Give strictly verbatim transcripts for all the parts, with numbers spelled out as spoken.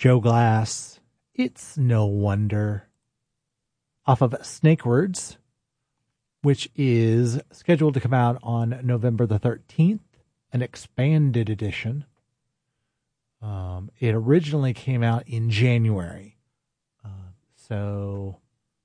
Joe Glass, It's No Wonder, off of Snake Words, which is scheduled to come out on November the thirteenth, an expanded edition. Um, it originally came out in January. Uh, so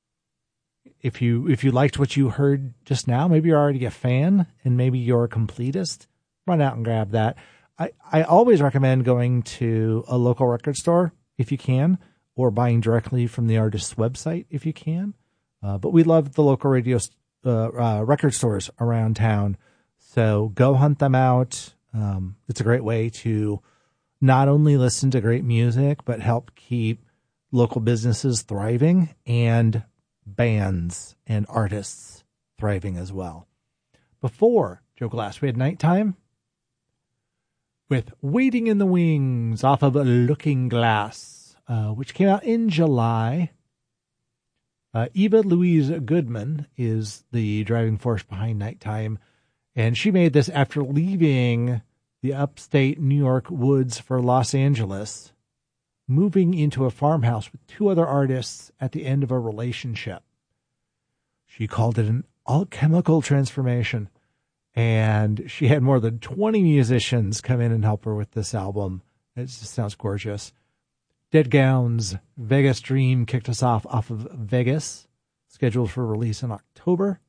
if you if you liked what you heard just now, maybe you're already a fan and maybe you're a completist, run out and grab that. I, I always recommend going to a local record store if you can, or buying directly from the artist's website if you can. Uh, but we love the local radio uh, uh, record stores around town, so go hunt them out. Um, it's a great way to not only listen to great music, but help keep local businesses thriving and bands and artists thriving as well. Before Joe Glass, we had Nighttime with Waiting in the Wings off of Looking Glass, uh, which came out in July. Uh, Eva Louise Goodman is the driving force behind Nighttime, and she made this after leaving the upstate New York woods for Los Angeles, moving into a farmhouse with two other artists at the end of a relationship. She called it an alchemical transformation, and she had more than twenty musicians come in and help her with this album. It just sounds gorgeous. Dead Gowns' Vegas Dream kicked us off off of Vegas, scheduled for release in October.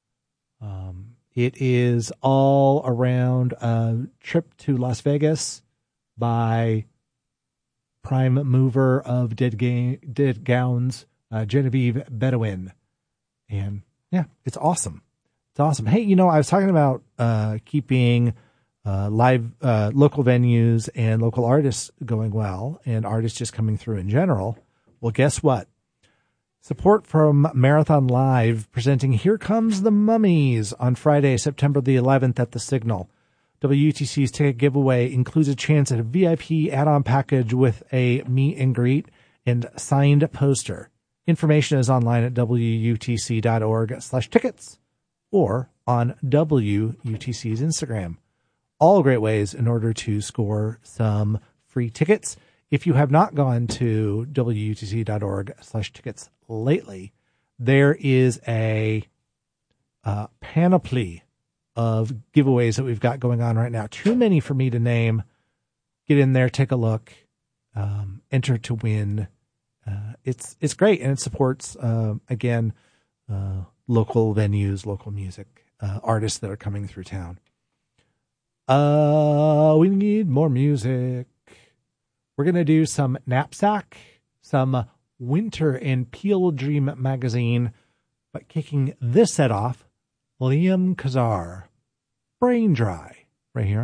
Um, it is all around a trip to Las Vegas by prime mover of Dead, Ga- Dead Gowns, uh, Genevieve Bedouin. And yeah, it's awesome. It's awesome. Hey, you know, I was talking about uh, keeping uh, live uh, local venues and local artists going well, and artists just coming through in general. Well, guess what? Support from Marathon Live presenting Here Comes the Mummies on Friday, September the eleventh at the Signal. W U T C's ticket giveaway includes a chance at a V I P add-on package with a meet and greet and signed poster. Information is online at W U T C dot org slash tickets or on W U T C's Instagram. All great ways in order to score some free tickets. If you have not gone to W U T C dot org slash tickets lately, there is a uh, panoply of giveaways that we've got going on right now. Too many for me to name. Get in there, take a look, um, enter to win. Uh, it's it's great, and it supports, uh, again, uh, local venues, local music, uh, artists that are coming through town. Uh, we need more music. We're going to do some Knapsack, some Winter and Peel Dream Magazine, but kicking this set off, Liam Kazar, Brain Dry, right here.